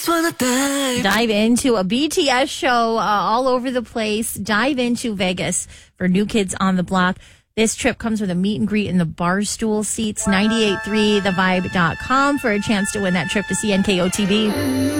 just wanna Dive into a BTS show all over the place. Dive into Vegas for New Kids on the Block. This trip comes with a meet and greet in the Barstool seats. 98.3thevibe.com for a chance to win that trip to see NKOTB.